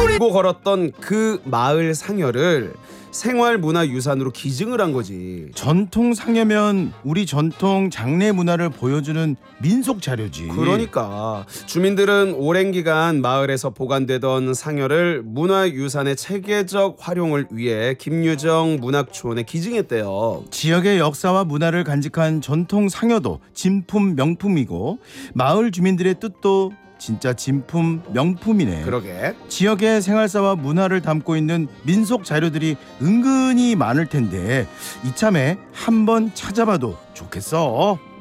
고 걸었던 그 마을 상여를 생활문화유산으로 기증을 한 거지. 전통 상여면 우리 전통 장례 문화를 보여주는 민속 자료지. 그러니까 주민들은 오랜 기간 마을에서 보관되던 상여를 문화유산의 체계적 활용을 위해 김유정 문학촌에 기증했대요. 지역의 역사와 문화를 간직한 전통 상여도 진품 명품이고 마을 주민들의 뜻도 진짜 진품 명품이네. 그러게. 지역의 생활사와 문화를 담고 있는 민속 자료들이 은근히 많을 텐데 이참에 한번 찾아봐도 좋겠어.